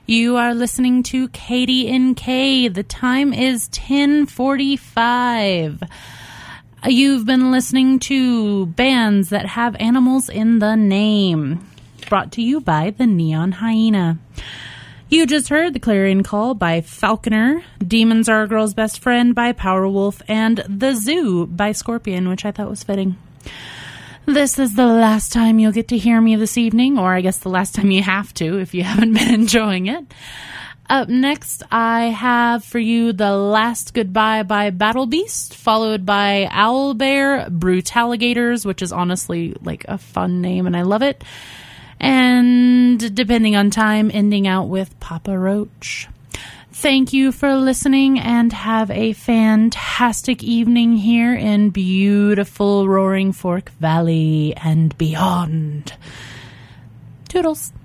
You are listening to Katie and Kay. The time is 10:45. You've been listening to bands that have animals in the name. Brought to you by the Neon Hyena. You just heard The Clarion Call by Falconer, Demons Are a Girl's Best Friend by Powerwolf, and The Zoo by Scorpion, which I thought was fitting. This is the last time you'll get to hear me this evening, or I guess the last time you have to if you haven't been enjoying it. Up next, I have for you The Last Goodbye by Battle Beast, followed by Owlbear, Brutaligators, which is honestly like a fun name and I love it. And depending on time, ending out with Papa Roach. Thank you for listening and have a fantastic evening here in beautiful Roaring Fork Valley and beyond. Toodles.